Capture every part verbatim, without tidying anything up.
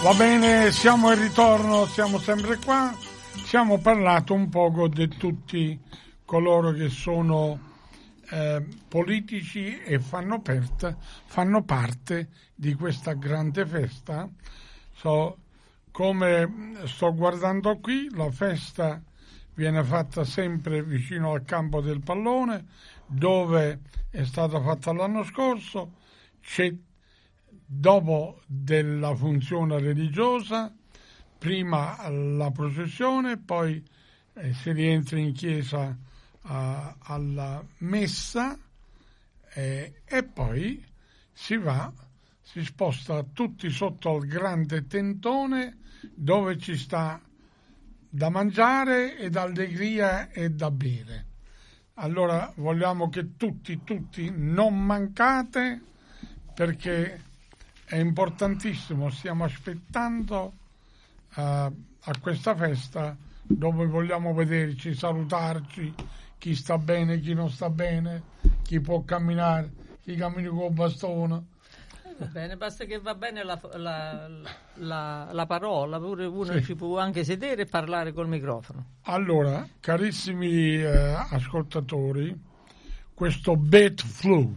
Va bene, siamo in ritorno, siamo sempre qua. Siamo parlato un poco di tutti coloro che sono eh, politici e fanno, per, fanno parte di questa grande festa. So, come sto guardando qui, la festa viene fatta sempre vicino al campo del pallone, dove è stata fatta l'anno scorso. C'è, dopo della funzione religiosa, prima la processione, poi eh, si rientra in chiesa a, alla messa eh, e poi si va, si sposta tutti sotto al grande tentone dove ci sta da mangiare e da allegria e da bere. Allora vogliamo che tutti, tutti non mancate, perché è importantissimo, stiamo aspettando uh, a questa festa dove vogliamo vederci, salutarci, chi sta bene, chi non sta bene, chi può camminare, chi cammina con il bastone. Va bene, basta che va bene la, la, la, la parola, pure uno Sì. ci può anche sedere e parlare col microfono. Allora, carissimi eh, ascoltatori, questo bird flu,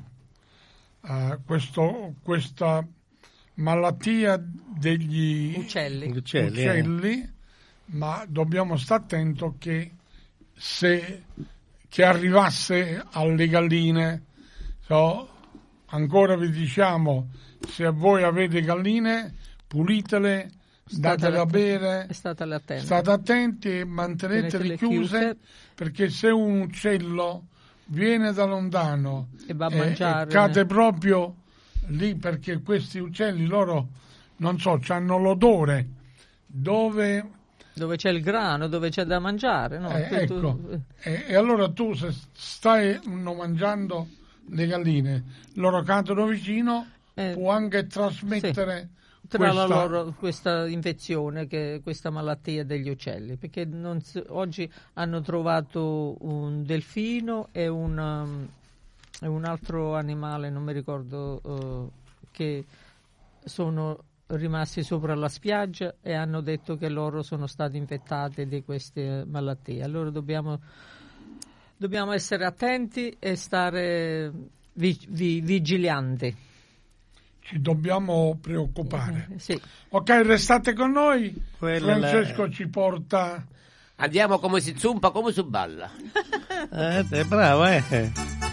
eh, questo, questa malattia degli uccelli, uccelli, uccelli eh. ma dobbiamo stare attenti che se che arrivasse alle galline, so, ancora vi diciamo, se voi avete galline, pulitele, datele a bere, state attenti, state attenti e mantenetele chiuse, chiuse, perché se un uccello viene da lontano e va a mangiare, e cade proprio lì, perché questi uccelli, loro, non so, hanno l'odore dove... dove c'è il grano, dove c'è da mangiare, no? Eh, tu, ecco, tu... E, e allora tu, se stai non mangiando le galline, loro cadono vicino, eh, può anche trasmettere sì, tra questa... la loro questa infezione, che questa malattia degli uccelli, perché non si, oggi hanno trovato un delfino e un, um, e un altro animale, non mi ricordo, uh, che sono rimasti sopra la spiaggia e hanno detto che loro sono stati infettati di queste malattie. Allora dobbiamo dobbiamo essere attenti e stare vi, vi, vigilanti. Ci dobbiamo preoccupare. Eh, sì. Ok, restate con noi. Quella Francesco la... ci porta... Andiamo come si zumpa, come si balla. Eh, è bravo, eh.